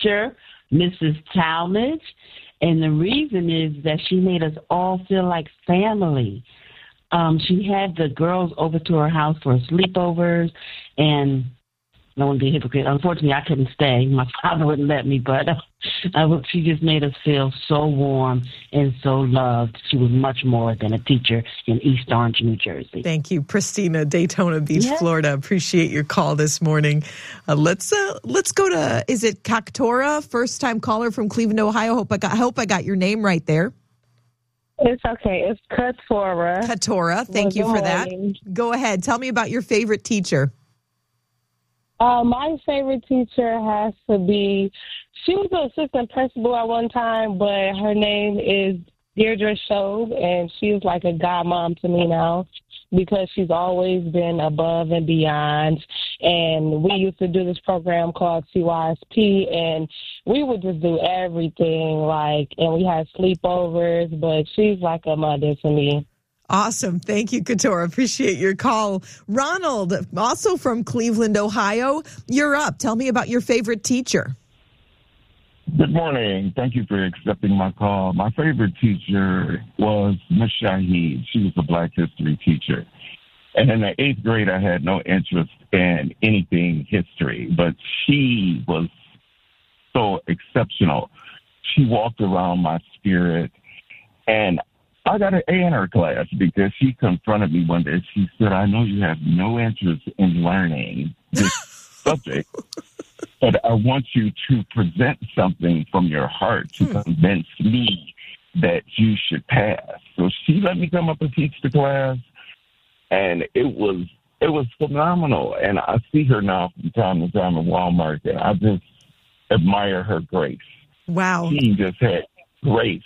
teacher, Mrs. Talmadge. And the reason is that she made us all feel like family. She had the girls over to her house for sleepovers, and I don't want to be a hypocrite. Unfortunately, I couldn't stay. My father wouldn't let me, but she just made us feel so warm and so loved. She was much more than a teacher in East Orange, New Jersey. Thank you, Pristina, Daytona Beach, Florida. Appreciate your call this morning. Let's go to, is it Cactora, first-time caller from Cleveland, Ohio? Hope I got your name right there. It's okay. It's Katora. Katora, thank you for that. Go ahead. Tell me about your favorite teacher. My favorite teacher has to be, she was an assistant principal at one time, but her name is Deirdre Shobe, and she's like a godmom to me now because she's always been above and beyond. And we used to do this program called CYSP, and we would just do everything, and we had sleepovers, but she's like a mother to me. Awesome. Thank you, Katora. Appreciate your call. Ronald, also from Cleveland, Ohio. You're up. Tell me about your favorite teacher. Good morning. Thank you for accepting my call. My favorite teacher was Miss Shahid. She was a Black history teacher. And in the 8th grade, I had no interest in anything history, but she was so exceptional. She walked around my spirit, and I got an A in her class because she confronted me one day. She said, I know you have no interest in learning this subject, but I want you to present something from your heart to convince me that you should pass. So she let me come up and teach the class, and it was phenomenal. And I see her now from time to time in Walmart, and I just admire her grace. Wow. She just had grace,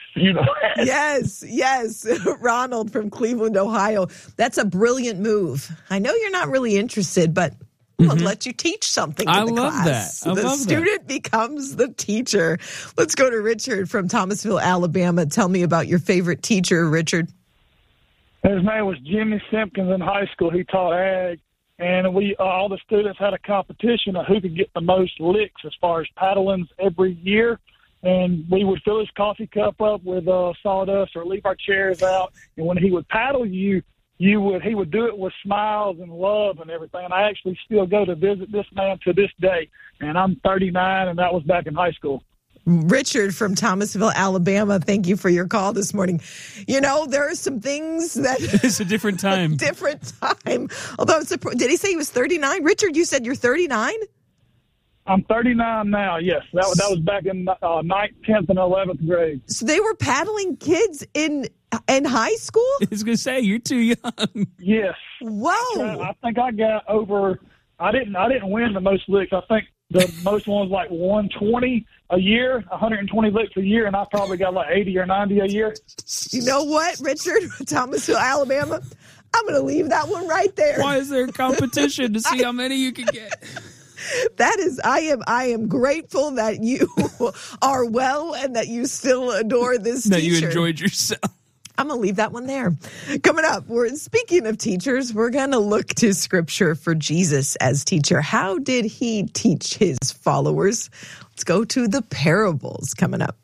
Yes. Ronald from Cleveland, Ohio. That's a brilliant move. I know you're not really interested, but we'll let you teach something to the class. I love that. The student becomes the teacher. Let's go to Richard from Thomasville, Alabama. Tell me about your favorite teacher, Richard. His name was Jimmy Simpkins in high school. He taught ag, and we all the students had a competition of who could get the most licks as far as paddlings every year. And we would fill his coffee cup up with sawdust or leave our chairs out. And when he would paddle he would do it with smiles and love and everything. And I actually still go to visit this man to this day. And I'm 39, and that was back in high school. Richard from Thomasville, Alabama, thank you for your call this morning. There are some things that... It's a different time. Although, did he say he was 39? Richard, you said you're 39? I'm 39 now, yes. That was back in 9th, 10th, and 11th grade. So they were paddling kids in high school? I was going to say, you're too young. Yes. Whoa. I think I got over... I didn't win the most licks. I think the most one was like 120 a year, 120 licks a year, and I probably got like 80 or 90 a year. You know what, Richard? Thomasville, Alabama, I'm going to leave that one right there. Why is there a competition to see how many you can get? That is, I am grateful that you are well and that you still adore this teacher. That you enjoyed yourself. I'm going to leave that one there. Coming up, speaking of teachers, we're going to look to Scripture for Jesus as teacher. How did he teach his followers? Let's go to the parables coming up.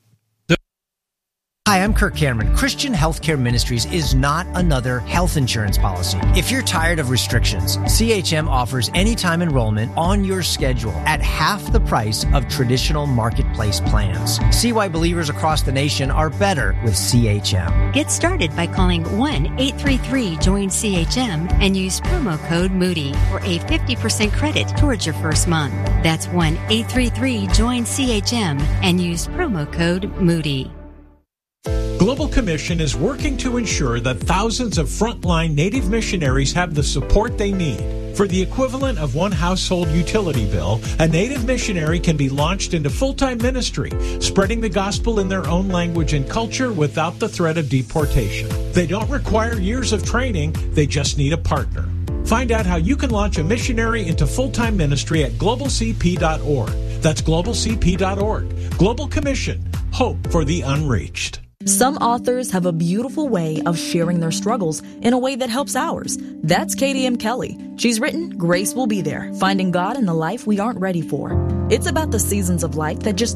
Hi, I'm Kirk Cameron. Christian Healthcare Ministries is not another health insurance policy. If you're tired of restrictions, CHM offers anytime enrollment on your schedule at half the price of traditional marketplace plans. See why believers across the nation are better with CHM. Get started by calling 1-833-JOIN-CHM and use promo code Moody for a 50% credit towards your first month. That's 1-833-JOIN-CHM and use promo code Moody. Global Commission is working to ensure that thousands of frontline Native missionaries have the support they need. For the equivalent of one household utility bill, a Native missionary can be launched into full-time ministry, spreading the gospel in their own language and culture without the threat of deportation. They don't require years of training, they just need a partner. Find out how you can launch a missionary into full-time ministry at globalcp.org. That's globalcp.org. Global Commission. Hope for the unreached. Some authors have a beautiful way of sharing their struggles in a way that helps ours. That's Katie M. Kelly. She's written Grace Will Be There, Finding God in the Life We Aren't Ready For. It's about the seasons of life that just